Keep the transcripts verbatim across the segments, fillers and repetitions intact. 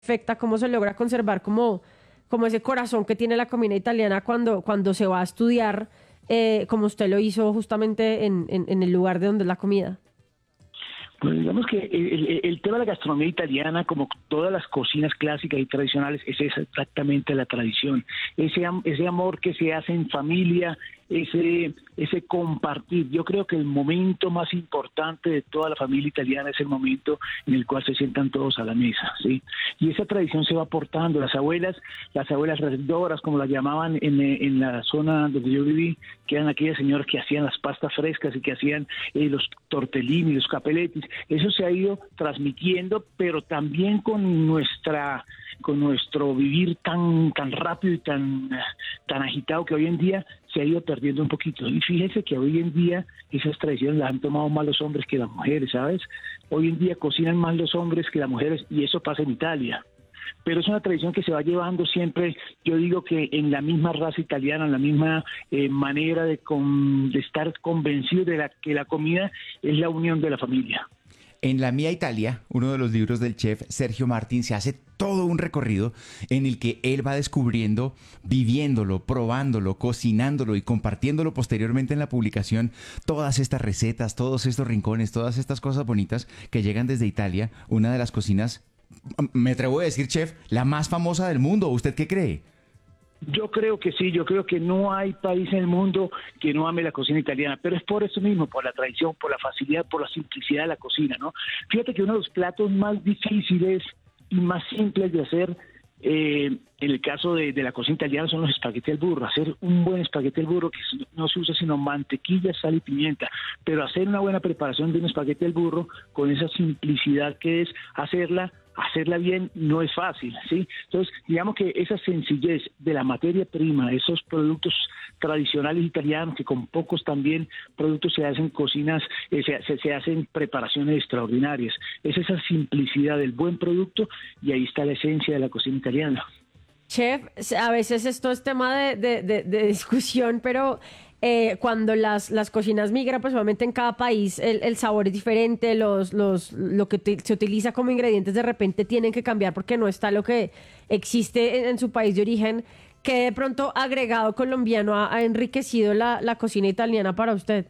perfecta, cómo se logra conservar como, como ese corazón que tiene la comida italiana cuando, cuando se va a estudiar, eh, como usted lo hizo justamente en, en, en el lugar de donde es la comida. Pues digamos que el, el, el tema de la gastronomía italiana, como todas las cocinas clásicas y tradicionales, es exactamente la tradición. Ese, ese amor que se hace en familia, ese, ese compartir. Yo creo que el momento más importante de toda la familia italiana es el momento en el cual se sientan todos a la mesa, ¿sí? Y esa tradición se va aportando. Las abuelas, las abuelas redoras, como las llamaban en, en la zona donde yo viví, que eran aquellas señoras que hacían las pastas frescas y que hacían eh, los tortellini, los capelletis. Eso se ha ido transmitiendo, pero también con nuestra con nuestro vivir tan tan rápido y tan tan agitado que hoy en día se ha ido perdiendo un poquito. Y fíjese que hoy en día esas tradiciones las han tomado más los hombres que las mujeres, ¿sabes? Hoy en día cocinan más los hombres que las mujeres y eso pasa en Italia. Pero es una tradición que se va llevando siempre, yo digo que en la misma raza italiana, en la misma eh, manera de, con, de estar convencido de la, que la comida es la unión de la familia. En La Mía Italia, uno de los libros del chef Sergio Martín, se hace todo un recorrido en el que él va descubriendo, viviéndolo, probándolo, cocinándolo y compartiéndolo posteriormente en la publicación, todas estas recetas, todos estos rincones, todas estas cosas bonitas que llegan desde Italia, una de las cocinas, me atrevo a decir, chef, la más famosa del mundo. ¿Usted qué cree? Yo creo que sí, yo creo que no hay país en el mundo que no ame la cocina italiana, pero es por eso mismo, por la tradición, por la facilidad, por la simplicidad de la cocina, ¿no? Fíjate que uno de los platos más difíciles y más simples de hacer, eh, en el caso de, de la cocina italiana, son los espagueti al burro. Hacer un buen espagueti al burro, que no se usa sino mantequilla, sal y pimienta, pero hacer una buena preparación de un espagueti al burro con esa simplicidad que es hacerla hacerla bien no es fácil, ¿sí? Entonces, digamos que esa sencillez de la materia prima, esos productos tradicionales italianos, que con pocos también productos se hacen cocinas, eh, se, se, se hacen preparaciones extraordinarias. Es esa simplicidad del buen producto y ahí está la esencia de la cocina italiana. Chef, a veces esto es tema de, de, de, de discusión, pero eh, cuando las, las cocinas migran, pues obviamente en cada país el, el sabor es diferente, los, los, lo que te, se utiliza como ingredientes de repente tienen que cambiar porque no está lo que existe en, en su país de origen. ¿Qué de pronto agregado colombiano ha, ha enriquecido la, la cocina italiana para usted?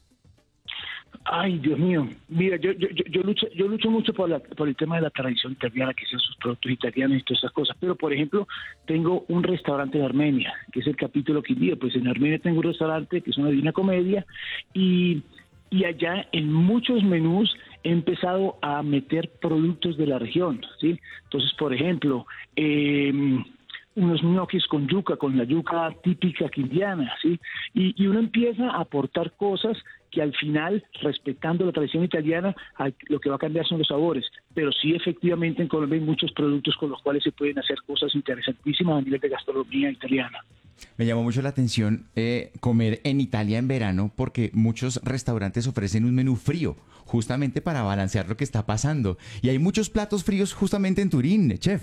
Ay, Dios mío. Mira, yo yo, yo, yo lucho yo lucho mucho por, la, por el tema de la tradición italiana, que sean sus productos italianos y todas esas cosas. Pero, por ejemplo, tengo un restaurante en Armenia, que es el capítulo quindío. Pues en Armenia tengo un restaurante que es una Divina Comedia y, y allá en muchos menús he empezado a meter productos de la región, ¿sí? Entonces, por ejemplo, eh, unos ñoquis con yuca, con la yuca típica quindiana, ¿sí? Y, y uno empieza a aportar cosas que al final, respetando la tradición italiana, lo que va a cambiar son los sabores. Pero sí, efectivamente, en Colombia hay muchos productos con los cuales se pueden hacer cosas interesantísimas a nivel de gastronomía italiana. Me llamó mucho la atención eh, comer en Italia en verano porque muchos restaurantes ofrecen un menú frío, justamente para balancear lo que está pasando. Y hay muchos platos fríos justamente en Turín, chef.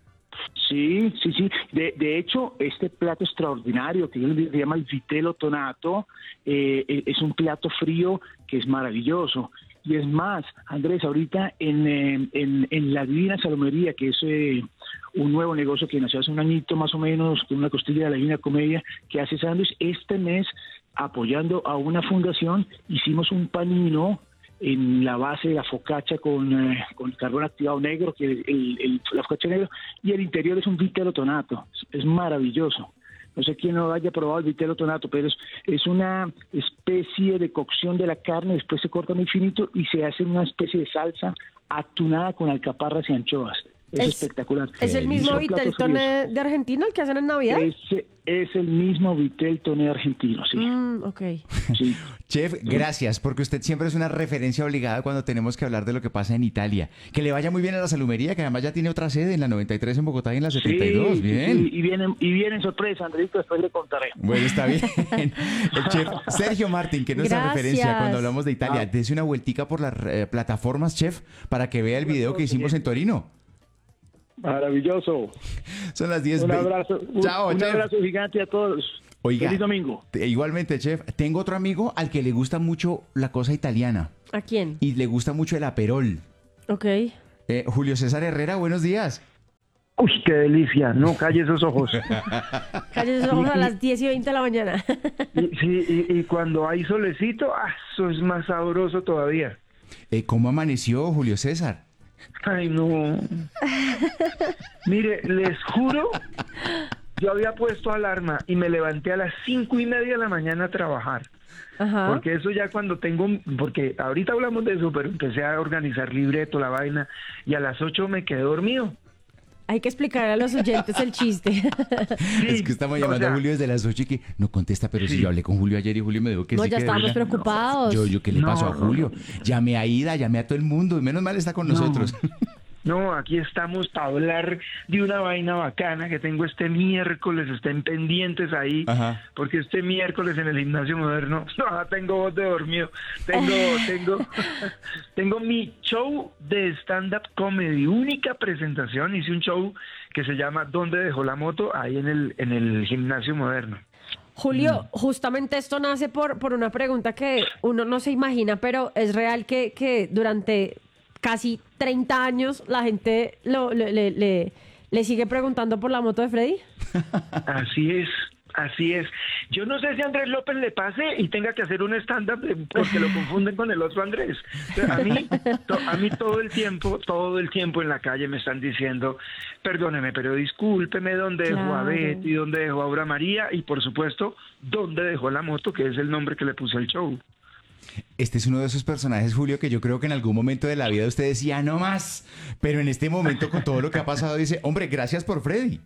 Sí, sí, sí. De, de hecho, este plato extraordinario que se llama el vitello tonato eh, es un plato frío que es maravilloso. Y es más, Andrés, ahorita en, eh, en, en la Divina Salomería, que es eh, un nuevo negocio que nació hace un añito más o menos, con una costilla de la Divina Comedia, que hace sándwich, este mes, apoyando a una fundación, hicimos un panino en la base de la focaccia con, eh, con carbón activado negro, que el, el, la focaccia negra, y el interior es un vitello tonato. Es, es maravilloso. No sé quién no haya probado el vitello tonato, pero es, es una especie de cocción de la carne, después se corta muy finito y se hace una especie de salsa atunada con alcaparras y anchoas. Es, es espectacular. ¿Es el mismo vitel toné de Argentina el que hacen en Navidad? Ese es el mismo vitel toné argentino, sí. Mm, ok. Sí. Chef, gracias, porque usted siempre es una referencia obligada cuando tenemos que hablar de lo que pasa en Italia. Que le vaya muy bien a la salumería, que además ya tiene otra sede en la noventa y tres en Bogotá y en la setenta y dos. Sí, bien. Sí, y vienen y vienen sorpresa, Andrito, después le contaré. Bueno, está bien. El chef Sergio Martín, que es nuestra Gracias. referencia cuando hablamos de Italia. Ah. Dese una vueltica por las eh, plataformas, chef, para que vea el video que hicimos en Torino. Maravilloso. Son las diez. Un abrazo. Un, Chao, un chef. abrazo gigante a todos. Oiga, Feliz domingo. te- igualmente, chef, tengo otro amigo al que le gusta mucho la cosa italiana ¿A quién? y le gusta mucho el aperol. Ok. Eh, Julio César Herrera, buenos días. Uy, qué delicia. No, calle esos ojos. Calle esos ojos a las diez y veinte de la mañana. Y, sí, y, y cuando hay solecito, ah, eso es más sabroso todavía. Eh, ¿Cómo amaneció Julio César? Ay, no. Mire, les juro, yo había puesto alarma y me levanté a las cinco y media de la mañana a trabajar. Ajá. Porque eso ya cuando tengo, porque ahorita hablamos de eso, pero empecé a organizar libreto, la vaina, y a las ocho me quedé dormido. Hay que explicar a los oyentes el chiste. Sí, Es que estamos llamando o sea, a Julio desde las ocho y que no contesta, pero Sí. si yo hablé con Julio ayer y Julio me dijo que No, sí. ya que estábamos venga. preocupados. Yo, yo, ¿qué le No, pasó a no, Julio? Llamé a Ida, llamé a todo el mundo y menos mal está con No. nosotros. No, aquí estamos para hablar de una vaina bacana que tengo este miércoles, estén pendientes ahí, Ajá. porque este miércoles en el Gimnasio Moderno, no, tengo voz de dormido, tengo, tengo, tengo mi show de stand-up comedy, única presentación, hice un show que se llama ¿Dónde dejó la moto? Ahí en el, en el Gimnasio Moderno. Julio, justamente esto nace por, por una pregunta que uno no se imagina, pero es real que, que durante casi treinta años la gente lo, le, le, le, le sigue preguntando por la moto de Freddy. Así es, así es. Yo no sé si a Andrés López le pase y tenga que hacer un stand-up de- porque lo confunden con el otro Andrés. O sea, a mí, to- a mí todo el tiempo, todo el tiempo en la calle me están diciendo, perdóneme, pero discúlpeme, ¿dónde dejó a Claro. Betty? ¿Dónde dejó a Aura María? Y por supuesto, ¿dónde dejó la moto? Que es el nombre que le puso el show. Este es uno de esos personajes, Julio, que yo creo que en algún momento de la vida usted decía no más, pero en este momento con todo lo que ha pasado dice, hombre, gracias por Freddy.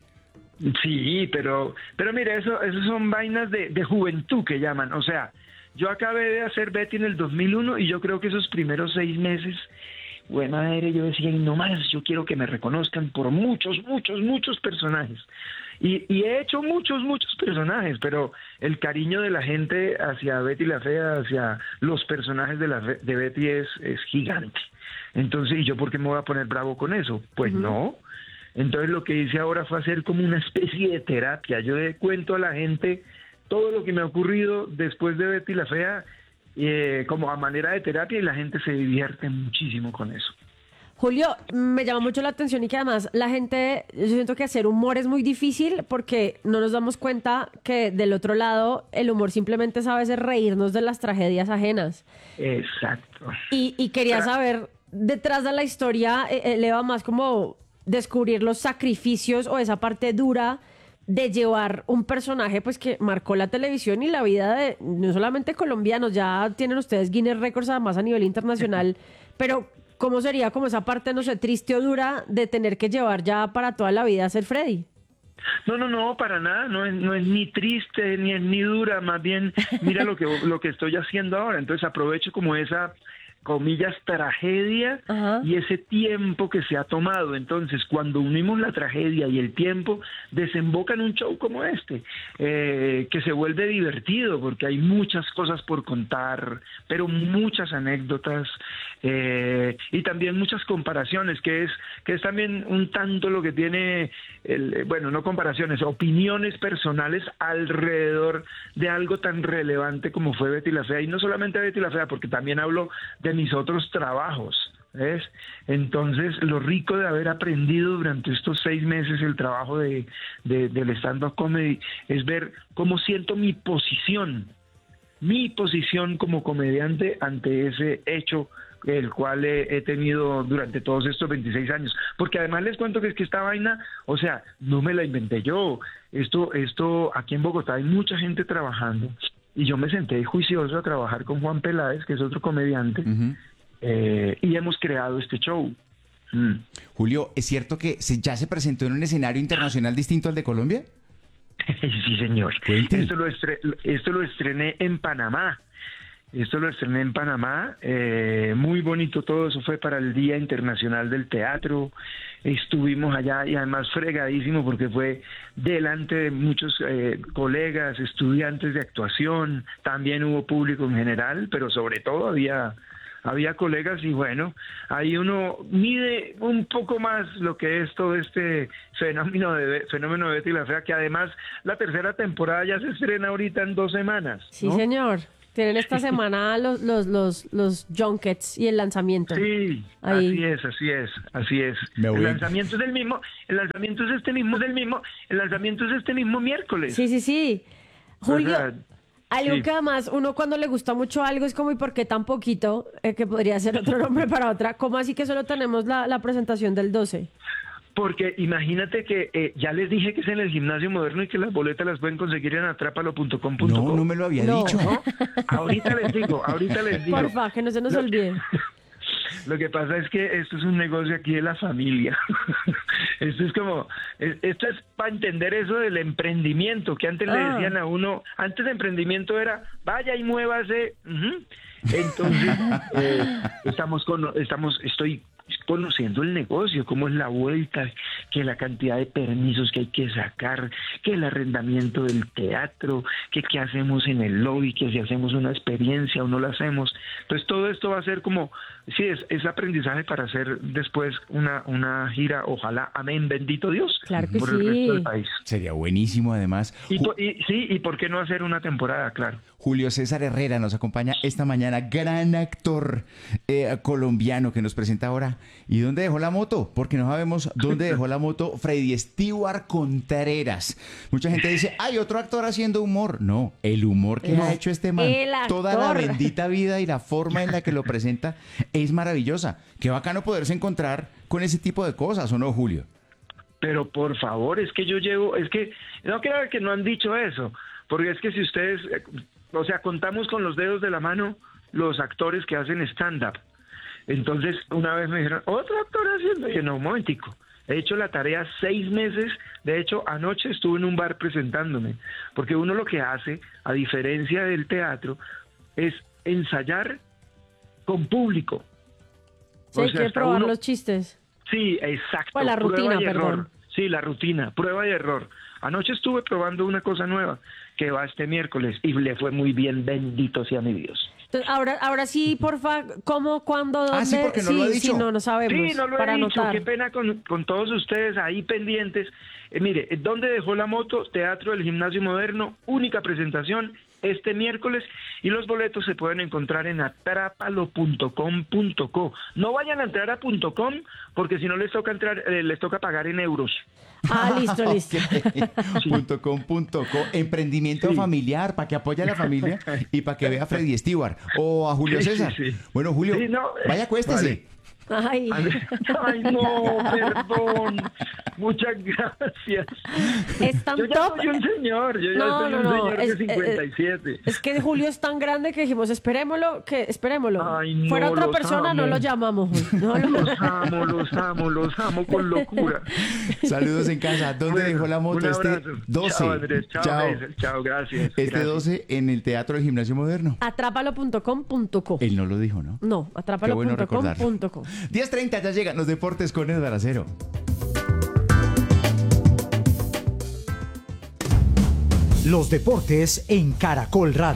Sí, pero, pero mire, eso, eso son vainas de, de juventud que llaman. O sea, yo acabé de hacer Betty en el dos mil uno y yo creo que esos primeros seis meses, buena madre, yo decía, y no más, yo quiero que me reconozcan por muchos, muchos, muchos personajes. Y, y he hecho muchos, muchos personajes, pero el cariño de la gente hacia Betty la Fea, hacia los personajes de, la, de Betty es, es gigante. Entonces, ¿y yo por qué me voy a poner bravo con eso? Pues no. Entonces lo que hice ahora fue hacer como una especie de terapia. Yo le cuento a la gente todo lo que me ha ocurrido después de Betty la Fea, eh, como a manera de terapia, y la gente se divierte muchísimo con eso. Julio, me llama mucho la atención y que además la gente, yo siento que hacer humor es muy difícil porque no nos damos cuenta que del otro lado el humor simplemente es a veces reírnos de las tragedias ajenas. Exacto. Y, y quería Ah. saber, detrás de la historia, eh, eh, le va más como descubrir los sacrificios o esa parte dura de llevar un personaje pues que marcó la televisión y la vida de no solamente colombianos, ya tienen ustedes Guinness Records además a nivel internacional, pero ¿cómo sería como esa parte, no sé, triste o dura de tener que llevar ya para toda la vida a ser Freddy? No, no, no, para nada, no es, no es ni triste ni es ni dura, más bien mira lo que lo que estoy haciendo ahora, entonces aprovecho como esa comillas tragedia Ajá. y ese tiempo que se ha tomado. Entonces, cuando unimos la tragedia y el tiempo, desemboca en un show como este, eh, que se vuelve divertido porque hay muchas cosas por contar, pero muchas anécdotas eh, y también muchas comparaciones, que es que es también un tanto lo que tiene, el, bueno, no comparaciones, opiniones personales alrededor de algo tan relevante como fue Betty la Fea, y no solamente Betty la Fea, porque también hablo de mis otros trabajos, ¿ves? Entonces, lo rico de haber aprendido durante estos seis meses el trabajo de, de del stand-up comedy es ver cómo siento mi posición, mi posición como comediante ante ese hecho el cual he, he tenido durante todos estos veintiséis años, porque además les cuento que es que esta vaina, o sea, no me la inventé yo, esto, esto aquí en Bogotá hay mucha gente trabajando, y yo me senté juicioso a trabajar con Juan Peláez, que es otro comediante, Uh-huh. eh, y hemos creado este show. Mm. Julio, ¿es cierto que se, ya se presentó en un escenario internacional distinto al de Colombia? Sí, señor. Cuente. Esto lo, estre- esto lo estrené en Panamá. Esto lo estrené en Panamá, eh, muy bonito todo, eso fue para el Día Internacional del Teatro, estuvimos allá y además fregadísimo porque fue delante de muchos eh, colegas, estudiantes de actuación, también hubo público en general, pero sobre todo había, había colegas y bueno, ahí uno mide un poco más lo que es todo este fenómeno de, fenómeno de Betty la Fea, que además la tercera temporada ya se estrena ahorita en dos semanas. Sí, ¿no? señor. Tienen esta semana los, los, los, los junkets y el lanzamiento. Sí, Ahí. así es, así es, así es. Me voy. El lanzamiento es el mismo, el lanzamiento es este mismo, es el mismo, el lanzamiento es este mismo miércoles. Sí, sí, sí. Julio, O sea, algo sí. que además uno cuando le gusta mucho algo es como, ¿y por qué tan poquito? Eh, que podría ser otro nombre para otra. ¿Cómo así que solo tenemos la, la presentación del doce? Porque imagínate que eh, ya les dije que es en el Gimnasio Moderno y que las boletas las pueden conseguir en atrápalo punto com punto co. No, no me lo había No. dicho. ¿No? Ahorita les digo, ahorita les digo. Porfa, que no se nos olvide. Lo que pasa es que esto es un negocio aquí de la familia. Esto es como, es- esto es para entender eso del emprendimiento, que antes le Ah. decían a uno, antes de emprendimiento era, vaya y muévase. Ujú. Entonces, eh, estamos con, estamos, estoy conociendo el negocio, cómo es la vuelta, que la cantidad de permisos que hay que sacar, que el arrendamiento del teatro, que qué hacemos en el lobby, que si hacemos una experiencia o no la hacemos. Entonces todo esto va a ser como, sí, es, es aprendizaje para hacer después una, una gira, ojalá, amén, bendito Dios, Claro que por el sí. resto del país. Sería buenísimo, además. Y, Ju- po- y sí, y por qué no hacer una temporada, claro. Julio César Herrera nos acompaña esta mañana, gran actor eh, colombiano que nos presenta ahora. ¿Y dónde dejó la moto? Porque no sabemos dónde dejó la moto Freddy Stewart Contreras. Mucha gente dice, hay otro actor haciendo humor. No, el humor que No. ha hecho este man El toda la actor. bendita vida y la forma en la que lo presenta es maravillosa. Qué bacano poderse encontrar con ese tipo de cosas, ¿o no, Julio? Pero por favor, es que yo llevo, es que no creo que no han dicho eso, porque es que si ustedes, eh, o sea, contamos con los dedos de la mano los actores que hacen stand-up. Entonces, una vez me dijeron, otro actor haciendo, y yo, no, un momentico, he hecho la tarea seis meses, de hecho, anoche estuve en un bar presentándome, porque uno lo que hace, a diferencia del teatro, es ensayar con público. Sí, O hay sea, que hasta probar uno- los chistes. Sí, exacto. Pues la prueba rutina, y error. perdón. Sí, la rutina, prueba y error. Anoche estuve probando una cosa nueva que va este miércoles y le fue muy bien, bendito sea mi Dios. Entonces, ahora, ahora sí, porfa, ¿cómo, cuándo, dónde? Ah, sí, porque no lo ha sí, dicho. sí, no, no sabemos. Sí, no lo para he dicho, anotar. qué pena con, con todos ustedes ahí pendientes. Eh, mire, ¿dónde dejó la moto? Teatro del Gimnasio Moderno, única presentación este miércoles y los boletos se pueden encontrar en atrápalo punto com punto co. No vayan a entrar a .com porque si no les toca entrar, eh, les toca pagar en euros. Ah, listo, listo. Ok. punto com punto co. Emprendimiento Sí. familiar para que apoye a la familia y para que vea a Freddy Stewart o a Julio Sí, sí, César. sí. Bueno, Julio, Sí, no, eh, vaya, acuéstese. vale. Ay. Ay, no, perdón. Muchas gracias. Es tan Yo ya top. soy un señor, yo ya No, soy no, un no, señor es- de cincuenta y siete. Es que Julio es tan grande que dijimos, esperémoslo, que esperémoslo. Ay, no, Fuera otra los persona, no amo. lo llamamos. No lo- Los amo, los amo, los amo con locura. Saludos en casa. ¿Dónde Bueno, dejó la moto? un Este abrazo. doce. Chao, Andrés. Chao, Chao. Hazel. Chao, gracias. Este gracias. doce en el Teatro del Gimnasio Moderno. Atrápalo punto com punto co. Él no lo dijo, ¿no? No, Qué atrápalo bueno punto com recordarlo. punto co. diez treinta, ya llegan los deportes con Edgar Acero. Los deportes en Caracol Radio.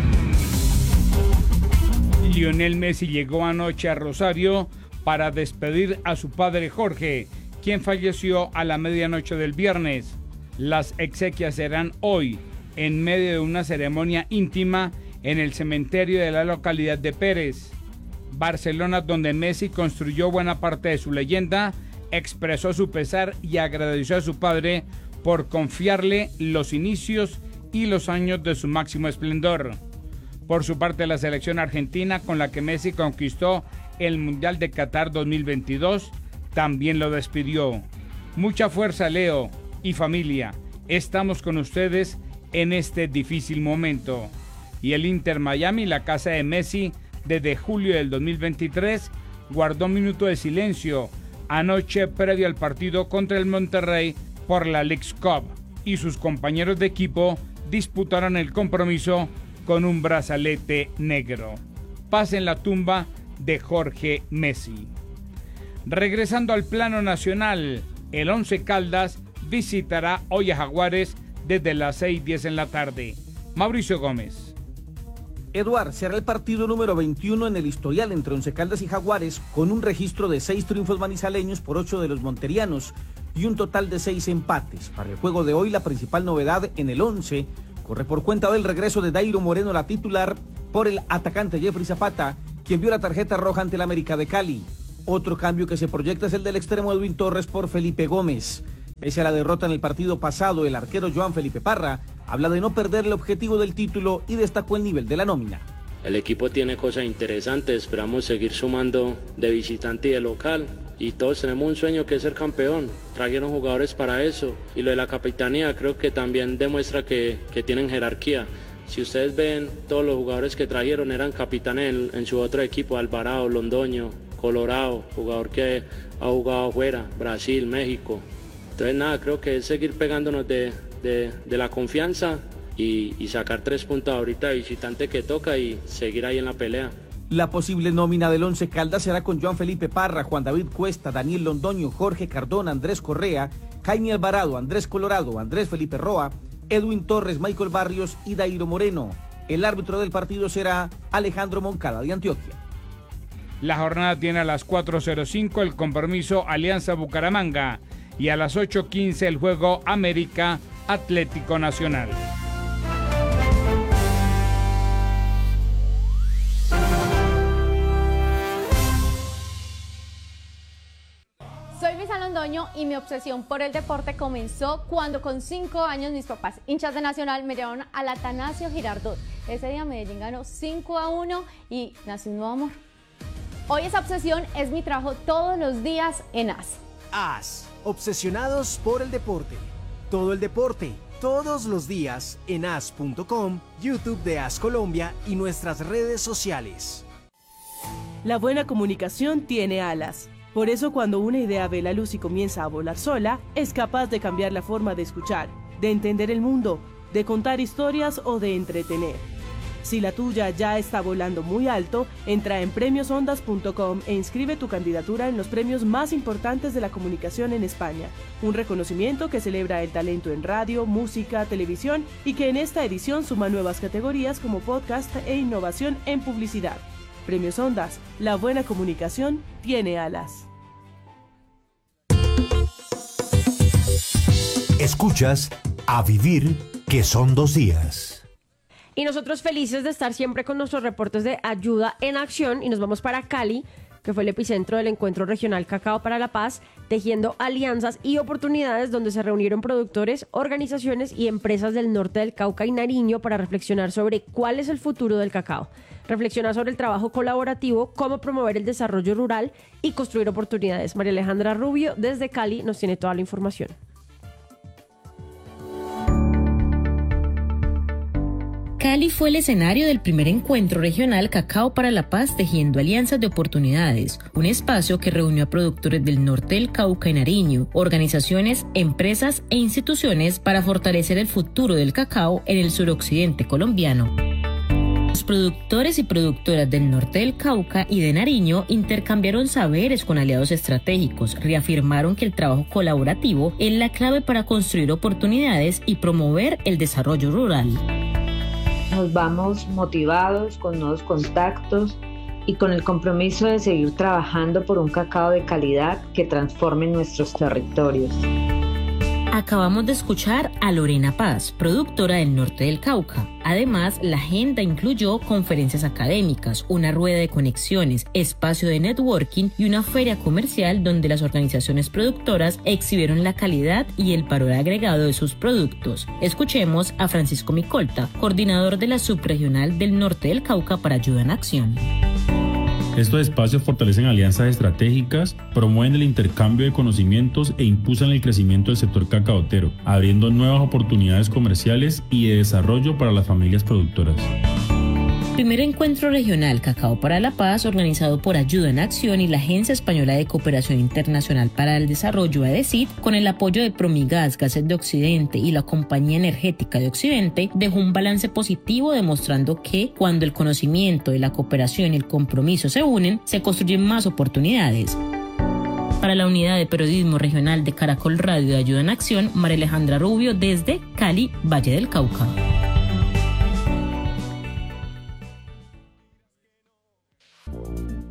Lionel Messi llegó anoche a Rosario para despedir a su padre Jorge, quien falleció a la medianoche del viernes. Las exequias serán hoy, en medio de una ceremonia íntima en el cementerio de la localidad de Pérez. Barcelona, donde Messi construyó buena parte de su leyenda, expresó su pesar y agradeció a su padre por confiarle los inicios y los años de su máximo esplendor. Por su parte, la selección argentina, con la que Messi conquistó el Mundial de Qatar dos mil veintidós, también lo despidió. Mucha fuerza, Leo y familia. Estamos con ustedes en este difícil momento. Y el Inter Miami, la casa de Messi, desde julio del dos mil veintitrés, guardó un minuto de silencio anoche previo al partido contra el Monterrey por la Leagues Cup, y sus compañeros de equipo disputaron el compromiso con un brazalete negro. Paz en la tumba de Jorge Messi. Regresando al plano nacional, el Once Caldas visitará hoy a Jaguares desde las seis y diez en la tarde. Mauricio Gómez. Eduard, será el partido número veintiuno en el historial entre Once Caldas y Jaguares, con un registro de seis triunfos manizaleños por ocho de los monterianos y un total de seis empates. Para el juego de hoy, la principal novedad en el once corre por cuenta del regreso de Dairo Moreno, la titular, por el atacante Jeffrey Zapata, quien vio la tarjeta roja ante el América de Cali. Otro cambio que se proyecta es el del extremo Edwin Torres por Felipe Gómez. Pese a la derrota en el partido pasado, el arquero Joan Felipe Parra habla de no perder el objetivo del título y destacó el nivel de la nómina. El equipo tiene cosas interesantes, esperamos seguir sumando de visitante y de local. Y todos tenemos un sueño que es ser campeón, trajeron jugadores para eso. Y lo de la capitanía creo que también demuestra que, que tienen jerarquía. Si ustedes ven, todos los jugadores que trajeron eran capitanes en, en su otro equipo, Alvarado, Londoño, Colorado, jugador que ha jugado afuera, Brasil, México. Entonces nada, creo que es seguir pegándonos de, de, de la confianza y, y sacar tres puntos ahorita de visitante que toca y seguir ahí en la pelea. La posible nómina del Once Caldas será con Joan Felipe Parra, Juan David Cuesta, Daniel Londoño, Jorge Cardona, Andrés Correa, Jaime Alvarado, Andrés Colorado, Andrés Felipe Roa, Edwin Torres, Michael Barrios y Dairo Moreno. El árbitro del partido será Alejandro Moncada de Antioquia. La jornada tiene a las cuatro cero cinco el compromiso Alianza Bucaramanga y a las ocho quince el juego América Atlético Nacional. Soy Luisa Londoño y mi obsesión por el deporte comenzó cuando con cinco años mis papás, hinchas de Nacional, me llevaron al Atanasio Girardot. Ese día Medellín ganó cinco a uno y nació un nuevo amor. Hoy esa obsesión es mi trabajo todos los días en A S. A S, obsesionados por el deporte. Todo el deporte, todos los días en A S punto com, YouTube de A S Colombia y nuestras redes sociales. La buena comunicación tiene alas. Por eso cuando una idea ve la luz y comienza a volar sola, es capaz de cambiar la forma de escuchar, de entender el mundo, de contar historias o de entretener. Si la tuya ya está volando muy alto, entra en premios ondas punto com e inscribe tu candidatura en los premios más importantes de la comunicación en España. Un reconocimiento que celebra el talento en radio, música, televisión y que en esta edición suma nuevas categorías como podcast e innovación en publicidad. Premios Ondas, la buena comunicación tiene alas. Escuchas A Vivir, que son dos días. Y nosotros felices de estar siempre con nuestros reportes de Ayuda en Acción y nos vamos para Cali, que fue el epicentro del encuentro regional Cacao para la Paz, tejiendo alianzas y oportunidades donde se reunieron productores, organizaciones y empresas del norte del Cauca y Nariño para reflexionar sobre cuál es el futuro del cacao, reflexionar sobre el trabajo colaborativo, cómo promover el desarrollo rural y construir oportunidades. María Alejandra Rubio desde Cali nos tiene toda la información. Cali fue el escenario del primer encuentro regional Cacao para la Paz tejiendo alianzas de oportunidades, un espacio que reunió a productores del norte del Cauca y Nariño, organizaciones, empresas e instituciones para fortalecer el futuro del cacao en el suroccidente colombiano. Los productores y productoras del norte del Cauca y de Nariño intercambiaron saberes con aliados estratégicos, reafirmaron que el trabajo colaborativo es la clave para construir oportunidades y promover el desarrollo rural. Nos vamos motivados, con nuevos contactos y con el compromiso de seguir trabajando por un cacao de calidad que transforme nuestros territorios. Acabamos de escuchar a Lorena Paz, productora del norte del Cauca. Además, la agenda incluyó conferencias académicas, una rueda de conexiones, espacio de networking y una feria comercial donde las organizaciones productoras exhibieron la calidad y el valor agregado de sus productos. Escuchemos a Francisco Micolta, coordinador de la subregional del norte del Cauca para Ayuda en Acción. Estos espacios fortalecen alianzas estratégicas, promueven el intercambio de conocimientos e impulsan el crecimiento del sector cacaotero, abriendo nuevas oportunidades comerciales y de desarrollo para las familias productoras. Primer encuentro regional Cacao para la Paz, organizado por Ayuda en Acción y la Agencia Española de Cooperación Internacional para el Desarrollo, ADECID, con el apoyo de Promigas, Gases de Occidente y la Compañía Energética de Occidente, dejó un balance positivo demostrando que cuando el conocimiento, la cooperación y el compromiso se unen, se construyen más oportunidades. Para la Unidad de Periodismo Regional de Caracol Radio de Ayuda en Acción, María Alejandra Rubio desde Cali, Valle del Cauca.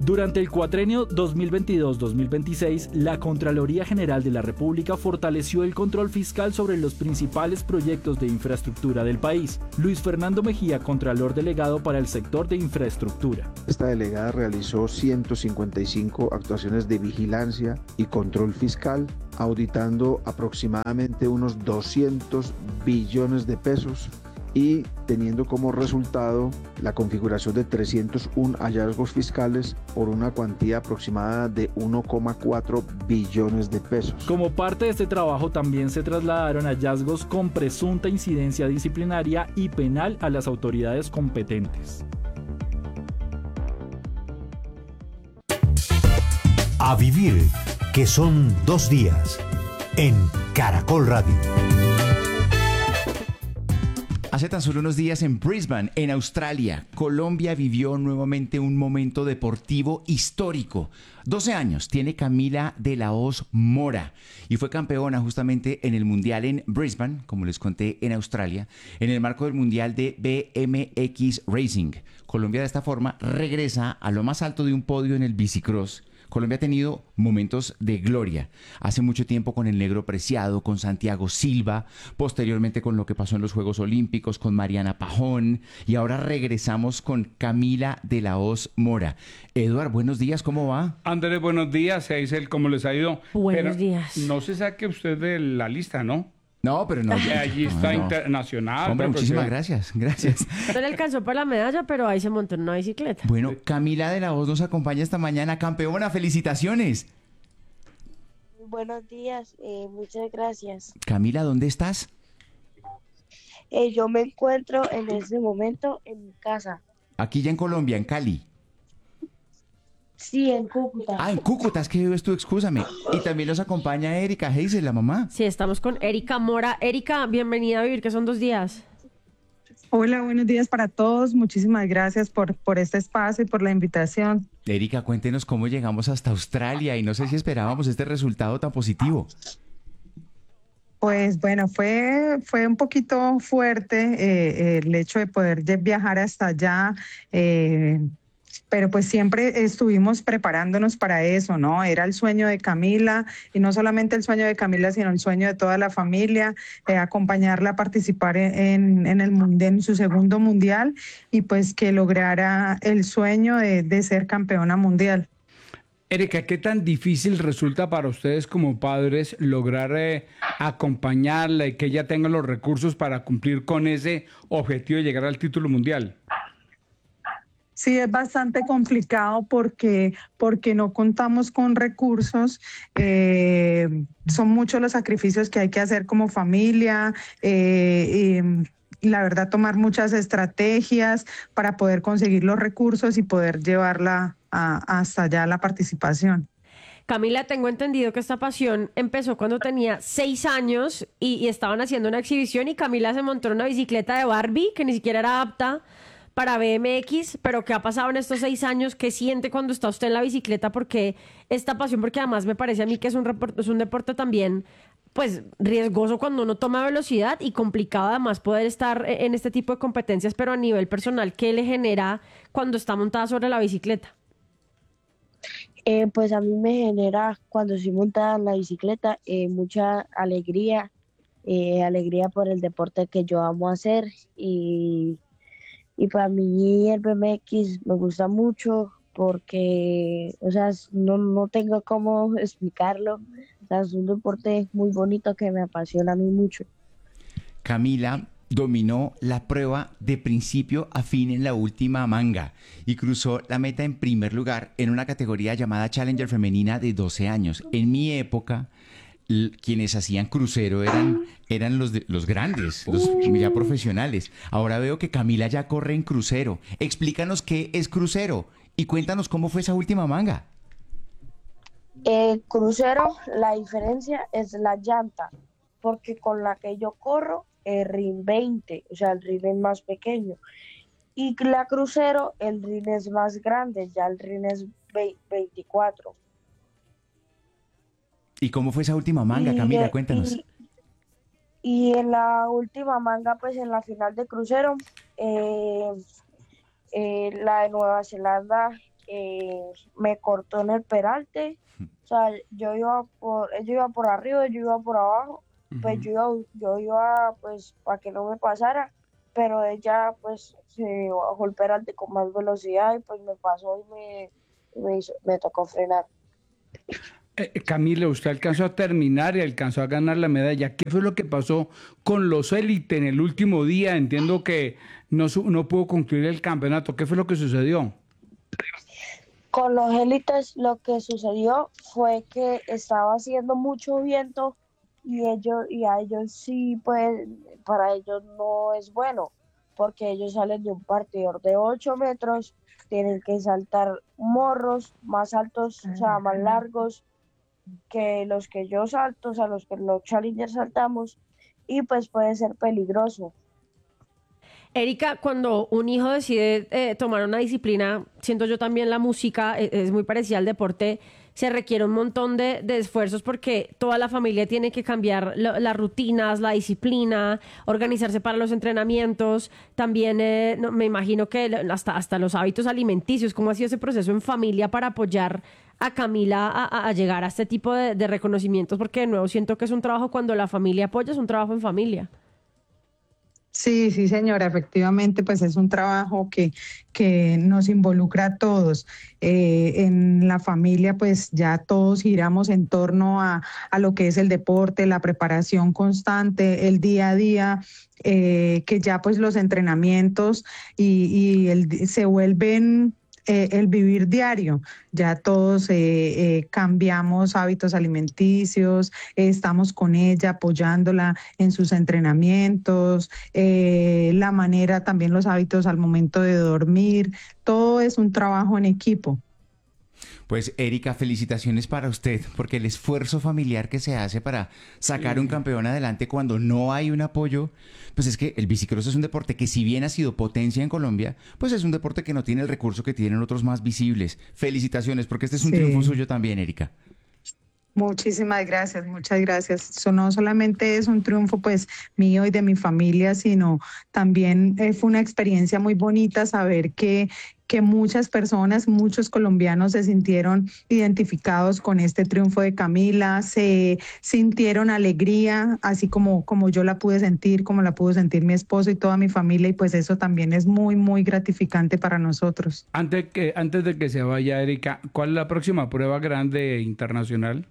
Durante el cuatrenio dos mil veintidós dos mil veintiséis, la Contraloría General de la República fortaleció el control fiscal sobre los principales proyectos de infraestructura del país. Luis Fernando Mejía, Contralor Delegado para el sector de infraestructura. Esta delegada realizó ciento cincuenta y cinco actuaciones de vigilancia y control fiscal, auditando aproximadamente unos doscientos billones de pesos y teniendo como resultado la configuración de trescientos uno hallazgos fiscales por una cuantía aproximada de uno coma cuatro billones de pesos. Como parte de este trabajo también se trasladaron hallazgos con presunta incidencia disciplinaria y penal a las autoridades competentes. A vivir, que son dos días, en Caracol Radio. Hace tan solo unos días en Brisbane, en Australia, Colombia vivió nuevamente un momento deportivo histórico. doce años tiene Camila de la Hoz Mora y fue campeona justamente en el Mundial en Brisbane, como les conté, en Australia, en el marco del Mundial de B M X Racing. Colombia de esta forma regresa a lo más alto de un podio en el bicicross. Colombia ha tenido momentos de gloria. Hace mucho tiempo con el Negro Preciado, con Santiago Silva, posteriormente con lo que pasó en los Juegos Olímpicos, con Mariana Pajón, y ahora regresamos con Camila de la Hoz Mora. Eduard, buenos días, ¿cómo va? Andrés, buenos días, Eisel, ¿cómo les ha ido? Buenos Pero días. No se saque usted de la lista, ¿no? No, pero no. Allí está no, no. internacional. Hombre, muchísimas gracias, gracias. No le alcanzó para la medalla, pero ahí se montó en una bicicleta. Bueno, Camila de la Hoz nos acompaña esta mañana. Campeona, felicitaciones. Buenos días, eh, muchas gracias. Camila, ¿dónde estás? Eh, yo me encuentro en este momento en mi casa. Aquí ya en Colombia, en Cali. Sí, en Cúcuta. Ah, en Cúcuta, es que es tu excúsame. Y también nos acompaña Erika Heisel, la mamá. Sí, estamos con Erika Mora. Erika, bienvenida a Vivir, que son dos días. Hola, buenos días para todos. Muchísimas gracias por, por este espacio y por la invitación. Erika, cuéntenos cómo llegamos hasta Australia y no sé si esperábamos este resultado tan positivo. Pues bueno, fue, fue un poquito fuerte eh, el hecho de poder viajar hasta allá, eh, pero pues siempre estuvimos preparándonos para eso, ¿no? Era el sueño de Camila, y no solamente el sueño de Camila, sino el sueño de toda la familia, eh, acompañarla a participar en, en, el, en su segundo mundial y pues que lograra el sueño de, de ser campeona mundial. Erika, ¿qué tan difícil resulta para ustedes como padres lograr eh, acompañarla y que ella tenga los recursos para cumplir con ese objetivo de llegar al título mundial? Sí, es bastante complicado porque, porque no contamos con recursos. Eh, son muchos los sacrificios que hay que hacer como familia. Eh, y, la verdad, tomar muchas estrategias para poder conseguir los recursos y poder llevarla a, hasta allá la participación. Camila, tengo entendido que esta pasión empezó cuando tenía seis años y, y estaban haciendo una exhibición y Camila se montó en una bicicleta de Barbie que ni siquiera era apta para B M X, pero ¿qué ha pasado en estos seis años? ¿Qué siente cuando está usted en la bicicleta? Porque esta pasión, porque además me parece a mí que es un, report, es un deporte también pues riesgoso cuando uno toma velocidad y complicado además poder estar en este tipo de competencias, pero a nivel personal, ¿qué le genera cuando está montada sobre la bicicleta? Eh, pues a mí me genera, cuando estoy montada en la bicicleta, eh, mucha alegría, eh, alegría por el deporte que yo amo hacer y, y para mí el B M X me gusta mucho porque, o sea, no, no tengo cómo explicarlo, o sea, es un deporte muy bonito que me apasiona a mí mucho. Camila dominó la prueba de principio a fin en la última manga y cruzó la meta en primer lugar en una categoría llamada Challenger femenina de doce años. En mi época, l- quienes hacían crucero eran, eran los, de, los grandes, los ya profesionales. Ahora veo que Camila ya corre en crucero. Explícanos qué es crucero y cuéntanos cómo fue esa última manga. Eh, crucero, la diferencia es la llanta, porque con la que yo corro, el R I N veinte, o sea, el R I N es más pequeño. Y la crucero, el R I N es más grande, ya el R I N es veinticuatro. ¿Y cómo fue esa última manga, Camila? Y, Cuéntanos. Y, y en la última manga, pues en la final de crucero, eh, eh, la de Nueva Zelanda eh, me cortó en el peralte. O sea, yo iba por, yo iba por arriba, yo iba por abajo, pues yo iba, yo iba pues para que no me pasara, pero ella pues se bajó el peralte con más velocidad y pues me pasó y me, me, hizo, me tocó frenar. Eh, Camila, usted alcanzó a terminar y alcanzó a ganar la medalla. ¿Qué fue lo que pasó con los élite en el último día? Entiendo que no, no pudo concluir el campeonato. ¿Qué fue lo que sucedió? Con los élites lo que sucedió fue que estaba haciendo mucho viento y ellos y a ellos sí, pues para ellos no es bueno, porque ellos salen de un partidor de ocho metros, tienen que saltar morros más altos, o sea, más largos que los que yo salto, o sea, los que los challengers saltamos, y pues puede ser peligroso. Erika, cuando un hijo decide eh, tomar una disciplina, siento yo también la música, eh, es muy parecida al deporte, se requiere un montón de, de esfuerzos porque toda la familia tiene que cambiar lo, las rutinas, la disciplina, organizarse para los entrenamientos, también eh, no, me imagino que hasta, hasta los hábitos alimenticios. ¿Cómo ha sido ese proceso en familia para apoyar a Camila a, a, a llegar a este tipo de, de reconocimientos? Porque de nuevo siento que es un trabajo cuando la familia apoya, es un trabajo en familia. Sí, sí, señora, efectivamente, pues es un trabajo que, que nos involucra a todos. Eh, en la familia, pues ya todos giramos en torno a, a lo que es el deporte, la preparación constante, el día a día, eh, que ya pues los entrenamientos y, y el, se vuelven... Eh, el vivir diario, ya todos eh, eh, cambiamos hábitos alimenticios, eh, estamos con ella apoyándola en sus entrenamientos, eh, la manera, también los hábitos al momento de dormir, todo es un trabajo en equipo. Pues Erika, felicitaciones para usted, porque el esfuerzo familiar que se hace para sacar sí. un campeón adelante cuando no hay un apoyo, pues es que el bicicross es un deporte que si bien ha sido potencia en Colombia, pues es un deporte que no tiene el recurso que tienen otros más visibles. Felicitaciones, porque este es un sí. triunfo suyo también, Erika. Muchísimas gracias, muchas gracias. Eso no solamente es un triunfo pues mío y de mi familia, sino también eh, fue una experiencia muy bonita saber que, que muchas personas, muchos colombianos se sintieron identificados con este triunfo de Camila, se sintieron alegría, así como, como yo la pude sentir, como la pudo sentir mi esposo y toda mi familia, y pues eso también es muy, muy gratificante para nosotros. Antes, que, antes de que se vaya, Erika, ¿cuál es la próxima prueba grande internacional?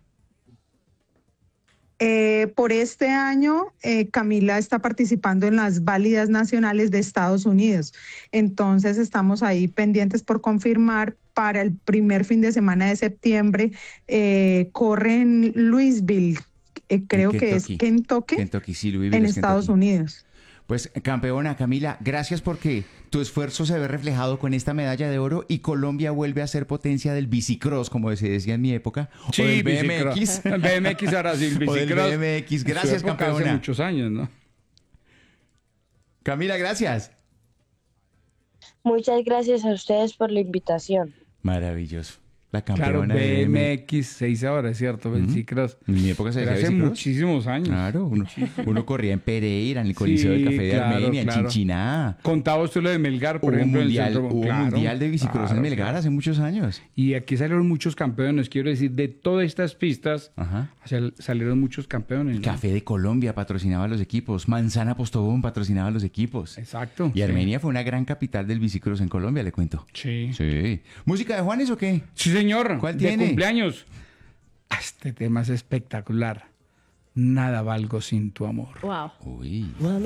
Eh, por este año, eh, Camila está participando en las válidas nacionales de Estados Unidos. Entonces, estamos ahí pendientes por confirmar. Para el primer fin de semana de septiembre, eh, corre en Louisville, eh, creo en que es Kentucky, Kentucky sí, Louisville en es Estados Kentucky. Unidos. Pues campeona Camila, gracias porque tu esfuerzo se ve reflejado con esta medalla de oro y Colombia vuelve a ser potencia del bicicross, como se decía en mi época, sí, o del B M X. El B M X ahora sí, el bicicross. O del B M X. Gracias, campeona. Hace muchos años, ¿no? Camila, gracias. Muchas gracias a ustedes por la invitación. Maravilloso. La campeona claro, de B M X se dice ahora, ¿cierto? Uh-huh. Bicicross. En mi época se decía hace bicicross. Muchísimos años. Claro, uno, uno corría en Pereira, en el Coliseo sí, del Café de claro, Armenia, claro. en Chinchiná. Contaba usted lo de Melgar, por hubo ejemplo. Mundial, en el centro... Hubo claro, mundial de bicicross claro, en Melgar claro. hace muchos años. Y aquí salieron muchos campeones, quiero decir, de todas estas pistas Ajá. salieron muchos campeones. ¿no? Café de Colombia patrocinaba a los equipos, Manzana Postobón patrocinaba a los equipos. Exacto. Y Armenia sí. fue una gran capital del bicicross en Colombia, le cuento. Sí. Sí. ¿Música de Juanes o qué? Sí, señor. ¿Cuál de tiene? Cumpleaños. Este tema es espectacular. Nada valgo sin tu amor. Wow. Uy.